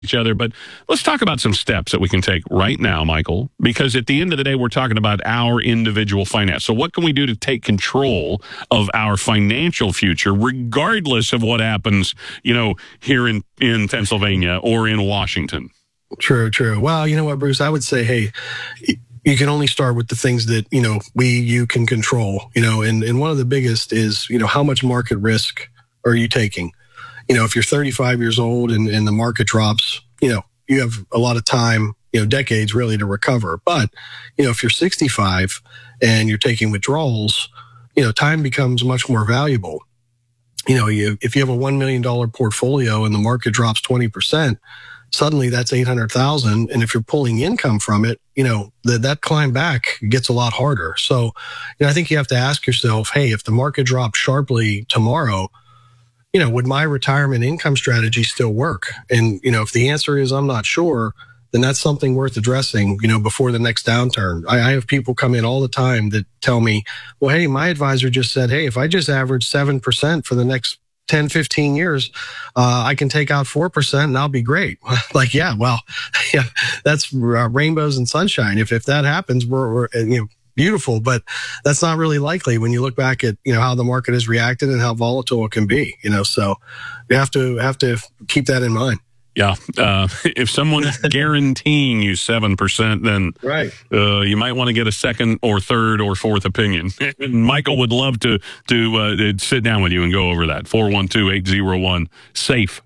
each other, but let's talk about some steps that we can take right now, Michael, because at the end of the day, we're talking about our individual finance. So what can we do to take control of our financial future, regardless of what happens, here in Pennsylvania or in Washington? True. Well, you know what, Bruce, I would say, hey, you can only start with the things that, you can control, and one of the biggest is, how much market risk are you taking? If you're 35 years old and the market drops, you have a lot of time, decades really to recover. But, if you're 65 and you're taking withdrawals, time becomes much more valuable. If you have a $1 million portfolio and the market drops 20%, suddenly that's 800,000. And if you're pulling income from it, that climb back gets a lot harder. So, I think you have to ask yourself, hey, if the market drops sharply tomorrow, would my retirement income strategy still work? And, if the answer is I'm not sure, then that's something worth addressing, before the next downturn. I have people come in all the time that tell me, well, hey, my advisor just said, hey, if I just average 7% for the next 10, 15 years, I can take out 4% and I'll be great. Like, yeah, that's rainbows and sunshine. If that happens, we're beautiful, but that's not really likely when you look back at, how the market has reacted and how volatile it can be, so you have to keep that in mind. Yeah. If someone's guaranteeing you 7%, then right. You might want to get a second or third or fourth opinion. Michael would love to sit down with you and go over that. 412-801-SAFE,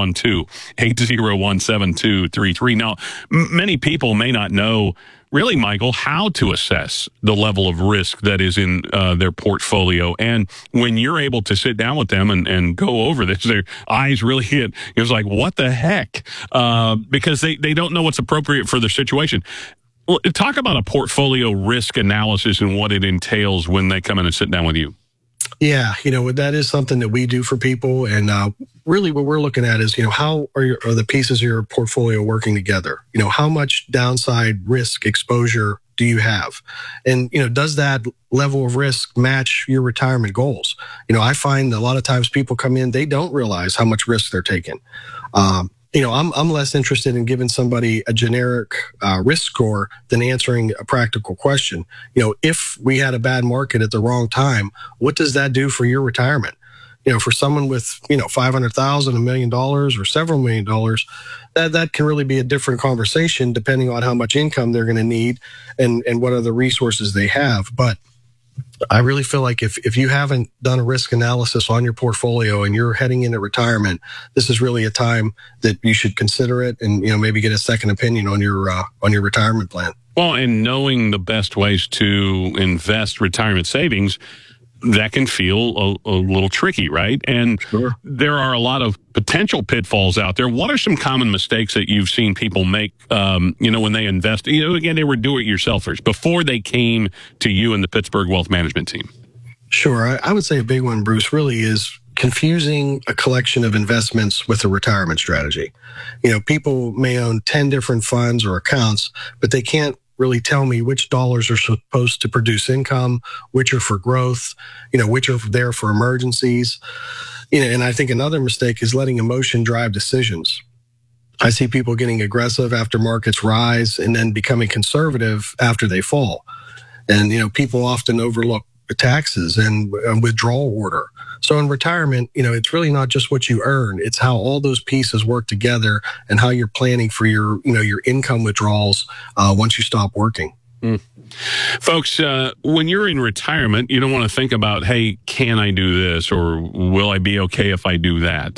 412-801-7233. Now, many people may not know, really, Michael, how to assess the level of risk that is in their portfolio. And when you're able to sit down with them and go over this, their eyes really hit. It was like, what the heck? Because they don't know what's appropriate for their situation. Well, talk about a portfolio risk analysis and what it entails when they come in and sit down with you. Yeah, that is something that we do for people. And really what we're looking at is, how are the pieces of your portfolio working together? How much downside risk exposure do you have? And, does that level of risk match your retirement goals? I find a lot of times people come in, they don't realize how much risk they're taking. I'm less interested in giving somebody a generic risk score than answering a practical question. If we had a bad market at the wrong time, what does that do for your retirement? For someone with, $500,000, $1 million, or several $1 million, that can really be a different conversation depending on how much income they're going to need and what other resources they have. But I really feel like if you haven't done a risk analysis on your portfolio and you're heading into retirement, this is really a time that you should consider it and, maybe get a second opinion on your retirement plan. Well, and knowing the best ways to invest retirement savings, that can feel a little tricky, right? And sure. There are a lot of potential pitfalls out there. What are some common mistakes that you've seen people make, when they invest? Again, they were do-it-yourselfers before they came to you and the Pittsburgh Wealth Management team. Sure. I would say a big one, Bruce, really is confusing a collection of investments with a retirement strategy. People may own 10 different funds or accounts, but they can't really tell me which dollars are supposed to produce income, which are for growth, which are there for emergencies. And I think another mistake is letting emotion drive decisions. I see people getting aggressive after markets rise and then becoming conservative after they fall. And, people often overlook the taxes and withdrawal order. So in retirement, it's really not just what you earn. It's how all those pieces work together and how you're planning for your income withdrawals once you stop working. Folks, when you're in retirement, you don't want to think about, hey, can I do this? Or will I be okay if I do that?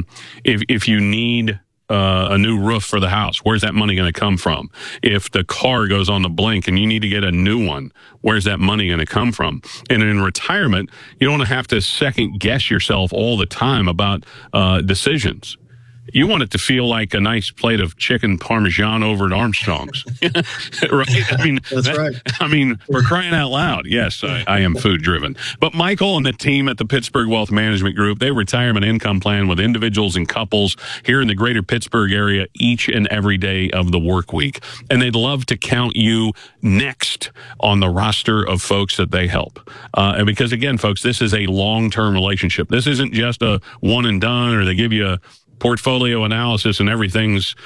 If you need a new roof for the house, where's that money going to come from? If the car goes on the blink and you need to get a new one, where's that money going to come from? And in retirement, you don't want to have to second guess yourself all the time about decisions. You want it to feel like a nice plate of chicken parmesan over at Armstrong's, right? That's right. We're crying out loud. Yes, I am food driven. But Michael and the team at the Pittsburgh Wealth Management Group, they retirement income plan with individuals and couples here in the greater Pittsburgh area each and every day of the work week. And they'd love to count you next on the roster of folks that they help. And because again, folks, this is a long-term relationship. This isn't just a one and done, or they give you portfolio analysis and everything's